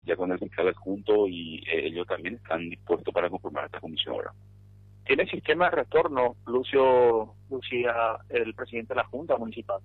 ya con el fiscal adjunto y ellos también están dispuestos para conformar esta comisión ahora. ¿Tiene sistema de retorno, Lucía, el presidente de la Junta Municipal?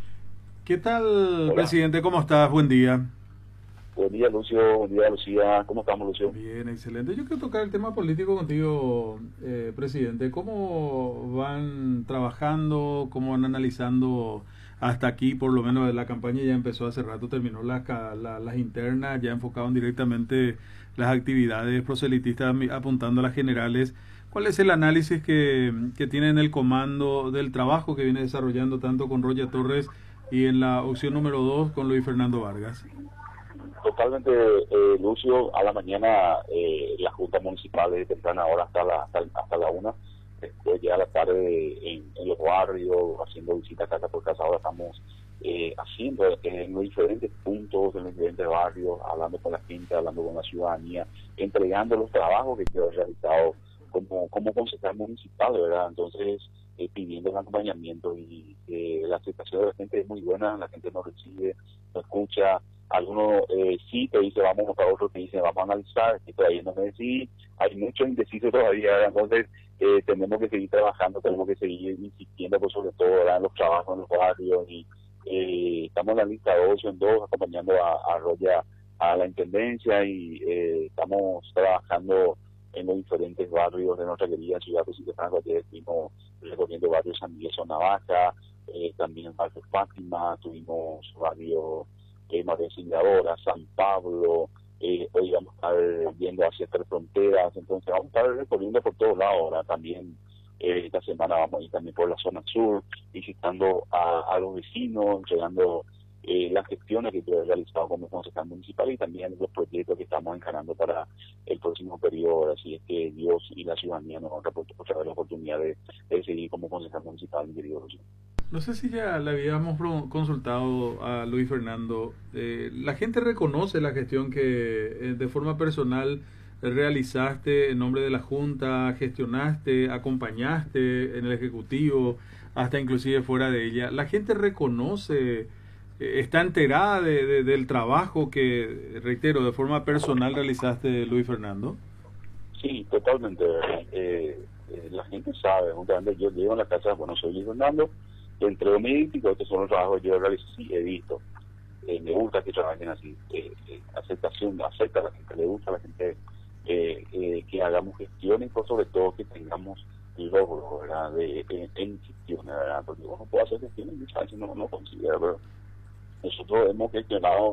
¿Qué tal, Hola. presidente? ¿Cómo estás? Buen día. Buen día, Lucio. Buen día, Lucía. ¿Cómo estamos, Lucio? Bien, excelente. Yo quiero tocar el tema político contigo, presidente. ¿Cómo van trabajando? ¿Cómo van analizando hasta aquí? Por lo menos la campaña ya empezó hace rato, terminó las internas, ya enfocaron directamente las actividades proselitistas apuntando a las generales. ¿Cuál es el análisis que tiene en el comando del trabajo que viene desarrollando tanto con Roya Torres y en la opción número 2 con Luis Fernando Vargas? Totalmente, Lucio. A la mañana la Junta Municipal de temprana hora hasta la 1. Después ya a la tarde en los barrios, haciendo visitas casa por casa. Ahora estamos haciendo en los diferentes puntos, en los diferentes barrios, hablando con la gente, hablando con la ciudadanía, entregando los trabajos que quedó realizado como concejal municipal, ¿verdad? Entonces, pidiendo el acompañamiento y la aceptación de la gente es muy buena, la gente nos recibe, nos escucha. Algunos sí te dicen vamos a votar, otros te dicen vamos a analizar, y todavía no me decís, hay mucho indeciso todavía, ¿verdad? Entonces tenemos que seguir trabajando, tenemos que seguir insistiendo por sobre todo, ¿verdad?, en los trabajos en los barrios, y estamos en la lista 2 en 2 acompañando a Roya a la intendencia, y estamos trabajando en los diferentes barrios de nuestra querida ciudad de Franco. Ayer estuvimos recorriendo barrios San Miguel, Zona Baja, también en barrio Fátima, tuvimos barrio María Auxiliadora, San Pablo, hoy vamos a estar viendo hacia Tres Fronteras, entonces vamos a estar recorriendo por todos lados. Ahora también esta semana vamos a ir también por la zona sur, visitando a los vecinos, entregando las gestiones que yo he realizado como concejal municipal y también los proyectos que estamos encarando para el próximo periodo. Así es que Dios y la ciudadanía nos han reportado la oportunidad de seguir como concejal municipal, mi querido José. No sé si ya le habíamos consultado a Luis Fernando. La gente reconoce la gestión que de forma personal realizaste en nombre de la Junta, gestionaste, acompañaste en el Ejecutivo, hasta inclusive fuera de ella. La gente reconoce, está enterada del trabajo que, reitero, de forma personal realizaste, Luis Fernando. Sí, totalmente. La gente sabe, yo llego a la casa, bueno, soy Luis Fernando, entrego mi identidad, estos son los trabajos que yo realizo, sí, he visto. Me gusta que trabajen así, aceptación, acepta a la gente, le gusta a la gente que hagamos gestiones, por sobre todo que tengamos logros, ¿verdad?, en gestiones, ¿verdad?, porque uno puede hacer gestiones y muchas veces no considera, pero nosotros hemos gestionado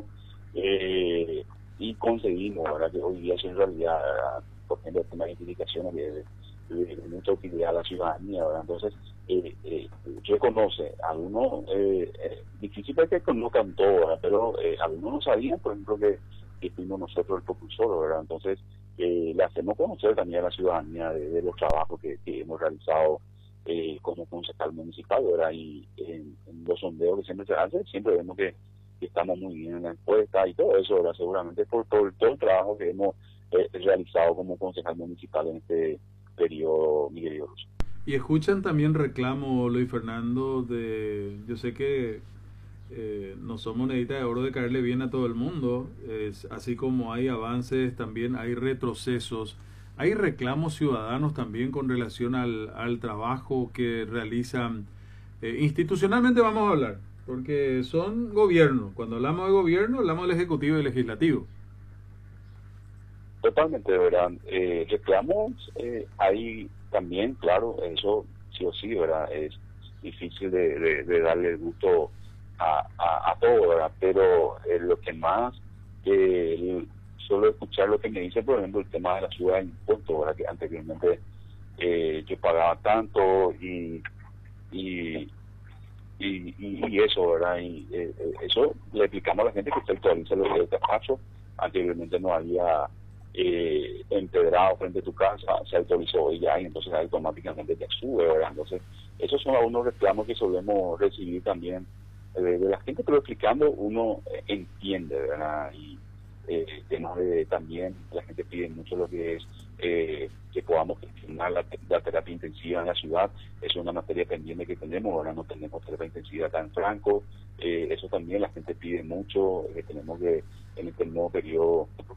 y conseguimos, ¿verdad?, que hoy día es en realidad, ¿verdad?, por ejemplo, el tema de identificaciones de mucha utilidad a la ciudadanía, ¿verdad? Entonces, reconoce, algunos, difícil que conozcan todo, ¿verdad?, pero algunos no sabían, por ejemplo, que fuimos nosotros el propulsor, ¿verdad? Entonces, le hacemos conocer también a la ciudadanía de los trabajos que hemos realizado como concejal municipal, ¿verdad? Y en los sondeos que siempre se hacen, siempre vemos que estamos muy bien en la encuesta y todo eso, ¿verdad? Seguramente por todo el trabajo que hemos realizado como concejal municipal en este periodo, mi querido Luis. Y escuchan también reclamo, Luis Fernando, yo sé que no somos monedita de oro de caerle bien a todo el mundo, así como hay avances, también hay retrocesos, hay reclamos ciudadanos también con relación al trabajo que realizan institucionalmente, vamos a hablar, porque son gobierno. Cuando hablamos de gobierno, hablamos del Ejecutivo y Legislativo. Totalmente, ¿verdad? Reclamos, hay también, claro, eso sí o sí, ¿verdad? Es difícil de darle el gusto a todo, ¿verdad? Pero lo que más suelo escuchar lo que me dice, por ejemplo, el tema de la suba de impuestos, ¿verdad?, que anteriormente yo pagaba tanto y eso, ¿verdad? Y eso le explicamos a la gente que se actualiza los de despacho. Anteriormente no había empedrado frente a tu casa, se actualizó ya, y entonces automáticamente te sube, ¿verdad? Entonces, esos son algunos reclamos que solemos recibir también de la gente, pero explicando uno entiende, ¿verdad? Y temas de también la gente pide mucho lo que es que podamos gestionar la terapia intensiva en la ciudad. Es una materia pendiente que tenemos, ahora no tenemos terapia intensiva acá en Franco. Eso también la gente pide mucho, tenemos que en este nuevo periodo